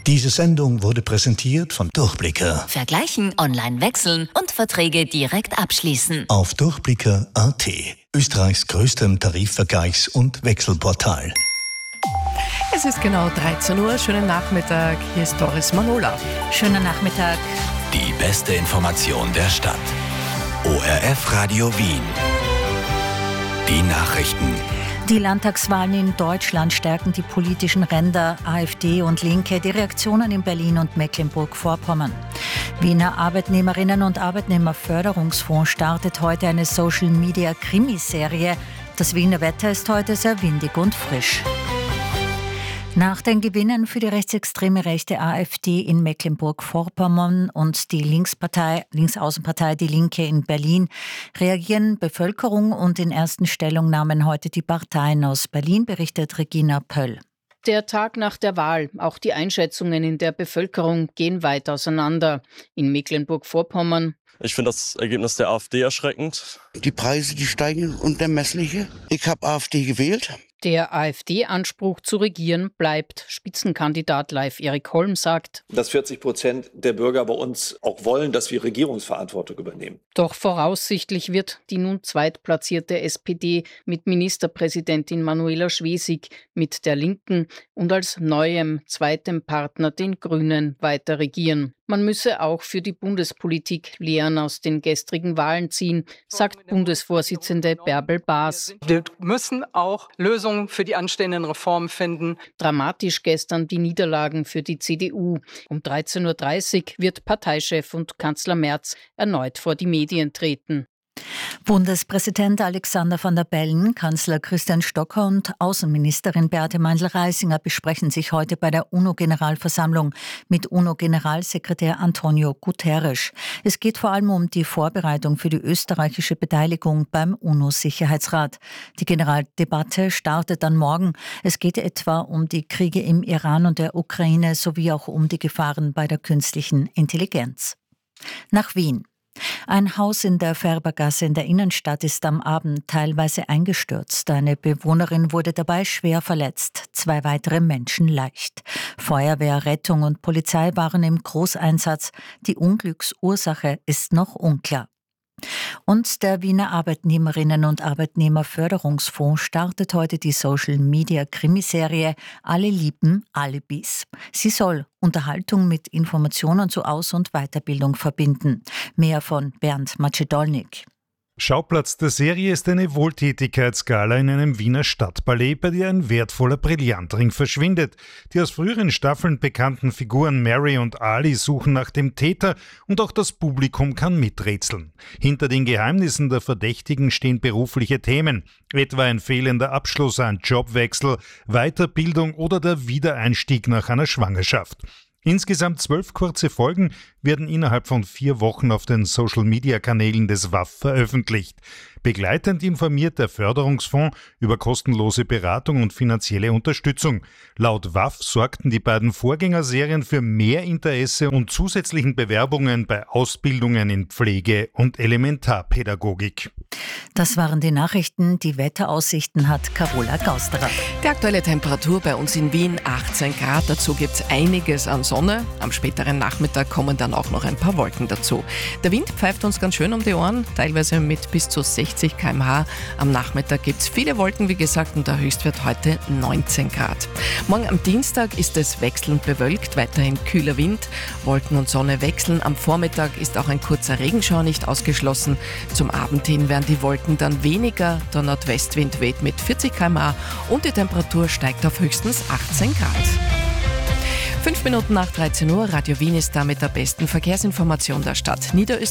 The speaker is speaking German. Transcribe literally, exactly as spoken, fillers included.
Diese Sendung wurde präsentiert von Durchblicker. Vergleichen, online wechseln und Verträge direkt abschließen. Auf durchblicker punkt a t, Österreichs größtem Tarifvergleichs- und Wechselportal. Es ist genau dreizehn Uhr. Schönen Nachmittag. Hier ist Doris Manola. Schönen Nachmittag. Die beste Information der Stadt. O R F Radio Wien. Die Nachrichten. Die Landtagswahlen in Deutschland stärken die politischen Ränder AfD und Linke. Die Reaktionen in Berlin und Mecklenburg-Vorpommern. Wiener Arbeitnehmerinnen- und Arbeitnehmerförderungsfonds startet heute eine Social-Media-Krimiserie. Das Wiener Wetter ist heute sehr windig und frisch. Nach den Gewinnen für die rechtsextreme rechte AfD in Mecklenburg-Vorpommern und die Linkspartei, Linksaußenpartei Die Linke in Berlin reagieren Bevölkerung und in ersten Stellungnahmen heute die Parteien aus Berlin, berichtet Regina Pöll. Der Tag nach der Wahl, auch die Einschätzungen in der Bevölkerung gehen weit auseinander. In Mecklenburg-Vorpommern. Ich finde das Ergebnis der AfD erschreckend. Die Preise, die steigen unermessliche. Ich habe AfD gewählt. Der AfD-Anspruch zu regieren bleibt. Spitzenkandidat Leif Erik Holm sagt, dass vierzig Prozent der Bürger bei uns auch wollen, dass wir Regierungsverantwortung übernehmen. Doch voraussichtlich wird die nun zweitplatzierte S P D mit Ministerpräsidentin Manuela Schwesig, mit der Linken und als neuem zweitem Partner den Grünen weiter regieren. Man müsse auch für die Bundespolitik Lehren aus den gestrigen Wahlen ziehen, sagt Bundesvorsitzende Bärbel Baas. Wir müssen auch Lösungen für die anstehenden Reformen finden. Dramatisch gestern die Niederlagen für die C D U. Um dreizehn Uhr dreißig wird Parteichef und Kanzler Merz erneut vor die Medien treten. Bundespräsident Alexander Van der Bellen, Kanzler Christian Stocker und Außenministerin Beate Meindl-Reisinger besprechen sich heute bei der UNO-Generalversammlung mit UNO-Generalsekretär Antonio Guterres. Es geht vor allem um die Vorbereitung für die österreichische Beteiligung beim UNO-Sicherheitsrat. Die Generaldebatte startet dann morgen. Es geht etwa um die Kriege im Iran und der Ukraine sowie auch um die Gefahren bei der künstlichen Intelligenz. Nach Wien. Ein Haus in der Färbergasse in der Innenstadt ist am Abend teilweise eingestürzt. Eine Bewohnerin wurde dabei schwer verletzt, zwei weitere Menschen leicht. Feuerwehr, Rettung und Polizei waren im Großeinsatz. Die Unglücksursache ist noch unklar. Und der Wiener Arbeitnehmerinnen- und Arbeitnehmerförderungsfonds startet heute die Social-Media-Krimiserie Alle lieben Alibis. Sie soll Unterhaltung mit Informationen zu Aus- und Weiterbildung verbinden. Mehr von Bernd Macedolnik. Schauplatz der Serie ist eine Wohltätigkeitsgala in einem Wiener Stadtpalais, bei der ein wertvoller Brillantring verschwindet. Die aus früheren Staffeln bekannten Figuren Mary und Ali suchen nach dem Täter und auch das Publikum kann miträtseln. Hinter den Geheimnissen der Verdächtigen stehen berufliche Themen, etwa ein fehlender Abschluss, ein Jobwechsel, Weiterbildung oder der Wiedereinstieg nach einer Schwangerschaft. Insgesamt zwölf kurze Folgen werden innerhalb von vier Wochen auf den Social-Media-Kanälen des W A F veröffentlicht. Begleitend informiert der Förderungsfonds über kostenlose Beratung und finanzielle Unterstützung. Laut W A F sorgten die beiden Vorgängerserien für mehr Interesse und zusätzlichen Bewerbungen bei Ausbildungen in Pflege und Elementarpädagogik. Das waren die Nachrichten. Die Wetteraussichten hat Carola Gausterer. Die aktuelle Temperatur bei uns in Wien achtzehn Grad. Dazu gibt es einiges an Sonne. Am späteren Nachmittag kommen dann auch noch ein paar Wolken dazu. Der Wind pfeift uns ganz schön um die Ohren, teilweise mit bis zu sechzig Kilometer pro Stunde. Am Nachmittag gibt es viele Wolken, wie gesagt, und der Höchstwert heute neunzehn Grad. Morgen am Dienstag ist es wechselnd bewölkt, weiterhin kühler Wind. Wolken und Sonne wechseln. Am Vormittag ist auch ein kurzer Regenschauer nicht ausgeschlossen. Zum Abend hin werden die Wolken dann weniger. Der Nordwestwind weht mit vierzig Kilometer pro Stunde und die Temperatur steigt auf höchstens achtzehn Grad. Fünf Minuten nach dreizehn Uhr, Radio Wien ist da mit der besten Verkehrsinformation der Stadt. Niederösterreich